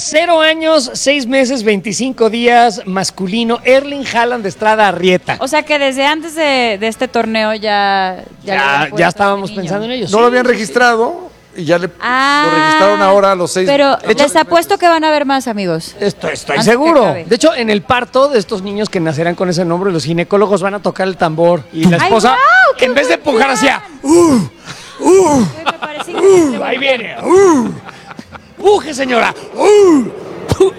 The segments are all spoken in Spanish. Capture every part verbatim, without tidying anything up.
Cero años, seis meses, veinticinco días, masculino, Erling Haaland de Estrada Arrieta. O sea que desde antes de, de este torneo ya... Ya, ya, ya estábamos pensando en ellos. No sí, lo habían sí, registrado y ya le, Ah, lo registraron ahora a los seis. Pero hecho, les apuesto que van a haber más, amigos. Esto, estoy Antes que seguro. acabe. De hecho, en el parto de estos niños que nacerán con ese nombre, los ginecólogos van a tocar el tambor y la ¡Ay, esposa, guau! ¡Qué en vez de buen empujar plan! hacia, uh, uh, Me parece increíble. uh, ahí viene, uh, puje señora, uh, pu.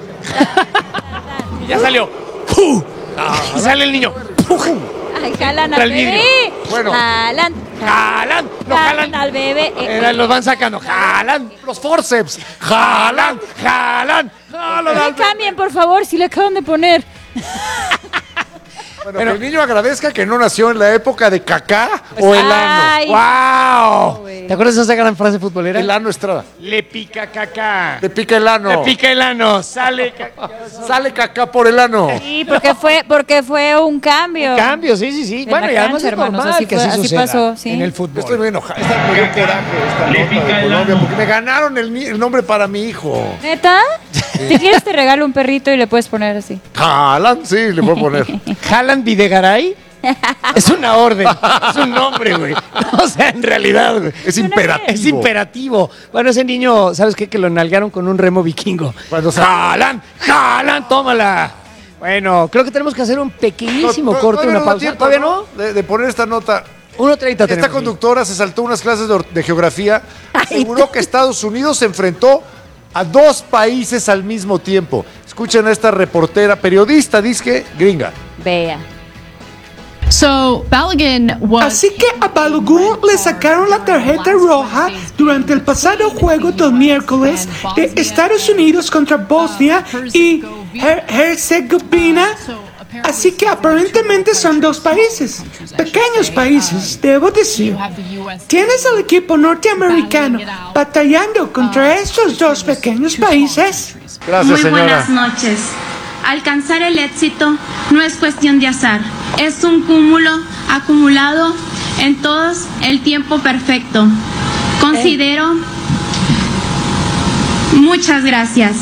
Y ya salió, uh, y sale el niño, puje. Ay, jalan Contra al el vidrio. bebé. Bueno. Jalan. Jalan, no jalan jalan al bebé. Eh, Era, los van sacando, jalan, los forceps. jalan, jalan, jalan. No cambien, por favor, si le acaban de poner. Bueno, que el niño agradezca que no nació en la época de Kaká o el ano. Ay. ¡Wow! ¿Te acuerdas de esa gran frase futbolera? El ano Estrada. Le pica caca. Le pica el ano. Le pica el ano. Sale caca. Sale Kaká por el ano. Sí, porque fue, porque fue un cambio. Cambio, sí, sí, sí. En Bueno, la y además cancha, es normal hermanos, así que fue- así así suceda pasó, sí. en el Yo fútbol. estoy muy enojado. Esta me dio coraje esta nota de Colombia porque me ganaron el, ni- el nombre para mi hijo. ¿Neta? Si quieres te regalo un perrito y le puedes poner así. Haaland, sí, le puedo poner. Haaland Videgaray es una orden, es un nombre, güey. O sea, en realidad, güey. Es imperativo. Es imperativo. Bueno, ese niño, ¿sabes qué? Que lo nalgaron con un remo vikingo. Cuando se- Haaland, Haaland, tómala. Bueno, creo que tenemos que hacer un pequeñísimo No, no, corte, todavía una no da pausa. tiempo, ¿Todavía no? De, de poner esta nota. uno treinta Esta tenemos. conductora se saltó unas clases de, or- de geografía. Aseguró que Estados Unidos se enfrentó a dos países al mismo tiempo. Escuchen a esta reportera, periodista, disque gringa. Vea. So Balogun was Así que a Balogun le sacaron la tarjeta roja durante el pasado juego del miércoles de Estados Unidos contra Bosnia y Her- Herzegovina. Así que aparentemente son dos países, pequeños países, debo decir. ¿Tienes al equipo norteamericano batallando contra estos dos pequeños países? Gracias, Muy señora. buenas noches. Alcanzar el éxito no es cuestión de azar, es un cúmulo acumulado en todos el tiempo perfecto. Considero... Muchas gracias.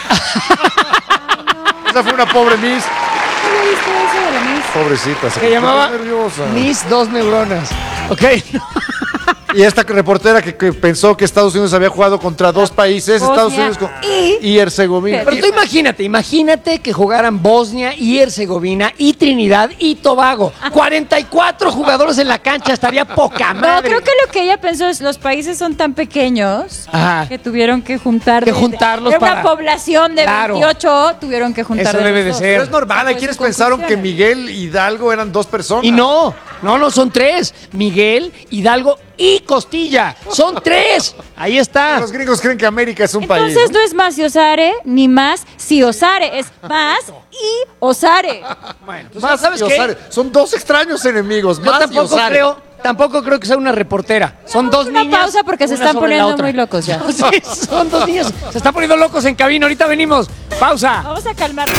Esa fue una pobre Miss. ¿Cómo viste eso de la Miss? Pobrecita. Se llamaba nerviosa. Mis dos neuronas. Ok. Y esta reportera que, que pensó que Estados Unidos había jugado contra dos países, Bosnia Estados Unidos con, y Herzegovina. Pero tú imagínate, imagínate que jugaran Bosnia y Herzegovina y Trinidad y Tobago. cuarenta y cuatro jugadores en la cancha, estaría poca No, madre. creo que lo que ella pensó es los países son tan pequeños Ajá. que tuvieron que juntar Que de- juntarlos de una para- población de Claro. veintiocho, tuvieron que juntar Eso de debe los de dos. ser. Pero es normal, hay Pues quienes su pensaron que conclusión. Miguel Hidalgo eran dos personas. Y no, no, no, son tres. Miguel, Hidalgo y Costilla. Son tres. Ahí está. Los gringos creen que América es un Entonces país. no es más Osare ni más si Osare, es más y Osare. Bueno, Más ¿sabes y qué? Osare. Son dos extraños enemigos. Yo Más y tampoco Osare. creo, tampoco creo que sea una reportera. Son dos una niñas. pausa porque se una están sobre la poniendo otra. muy locos ya. Sí, son dos niños. Se están poniendo locos en cabina. Ahorita venimos. Pausa. Vamos a calmar.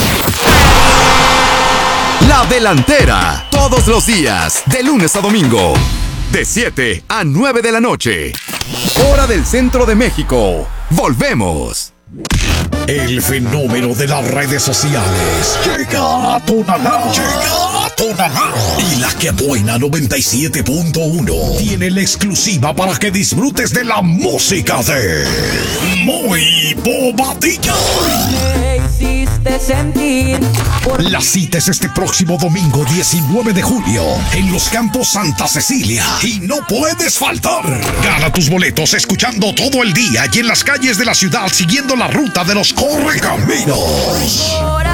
La Delantera, todos los días, de lunes a domingo, de siete a nueve de la noche. Hora del centro de México. Volvemos. El fenómeno de las redes sociales llega a Tonalá. Llega a Tonalá. Y la que buena noventa y siete punto uno tiene la exclusiva para que disfrutes de la música de Muy Bobadilla. La cita es este próximo domingo diecinueve de julio en los Campos Santa Cecilia y no puedes faltar. Gana tus boletos escuchando todo el día y en las calles de la ciudad siguiendo la ruta de los Correcaminos.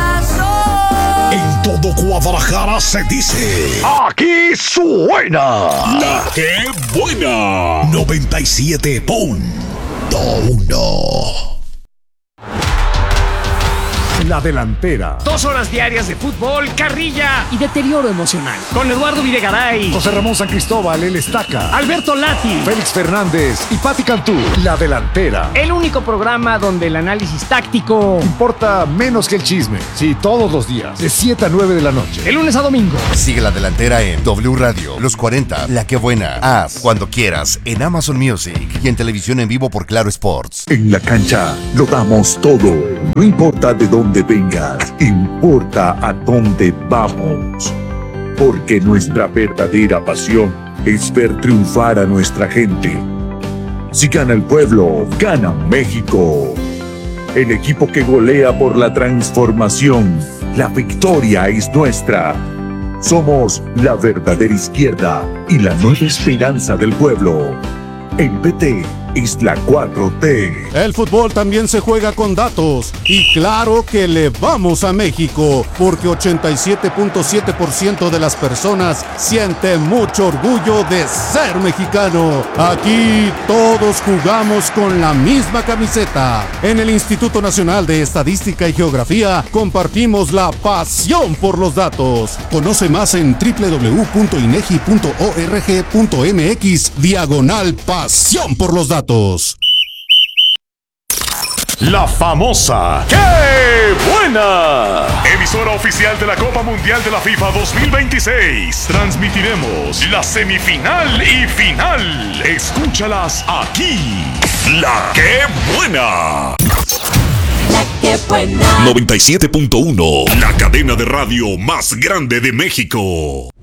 En todo Guadalajara se dice: aquí suena la que buena noventa y siete punto uno. La Delantera. Dos horas diarias de fútbol, carrilla y deterioro emocional. Con Eduardo Videgaray, José Ramón San Cristóbal, el Estaca. Alberto Lati, Félix Fernández y Pati Cantú. La Delantera. el único programa donde el análisis táctico Importa menos que el chisme. Sí, todos los días. De siete a nueve de la noche. de lunes a domingo. Sigue La Delantera en W Radio, Los cuarenta, La Que Buena, Haz, Cuando Quieras, en Amazon Music y en televisión en vivo por Claro Sports. En la cancha lo damos todo. No importa de dónde vengas, importa a dónde vamos. Porque nuestra verdadera pasión es ver triunfar a nuestra gente. Si gana el pueblo, gana México. El equipo que golea por la transformación. La victoria es nuestra. Somos la verdadera izquierda y la nueva esperanza del pueblo. El P T es la cuatro T. El fútbol también se juega con datos. Y claro que le vamos a México, porque ochenta y siete punto siete por ciento de las personas siente mucho orgullo de ser mexicano. Aquí todos jugamos con la misma camiseta. En el Instituto Nacional de Estadística y Geografía compartimos la pasión por los datos. Conoce más en doble u doble u doble u punto inegi punto org punto mx diagonal pasión por los datos. La famosa ¡Qué buena! Emisora oficial de la Copa Mundial de la FIFA dos mil veintiséis. Transmitiremos la semifinal y final. Escúchalas aquí. La ¡Qué buena! La Que Buena. noventa y siete punto uno. La cadena de radio más grande de México.